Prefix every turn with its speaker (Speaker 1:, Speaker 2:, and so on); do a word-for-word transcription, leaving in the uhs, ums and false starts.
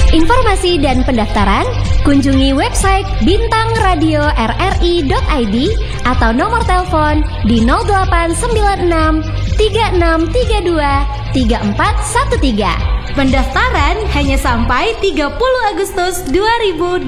Speaker 1: Informasi dan pendaftaran kunjungi website bintang radio r r i dot i d atau nomor telepon di nol delapan sembilan enam tiga enam tiga dua tiga empat satu tiga.
Speaker 2: Pendaftaran hanya sampai tiga puluh Agustus dua ribu dua puluh.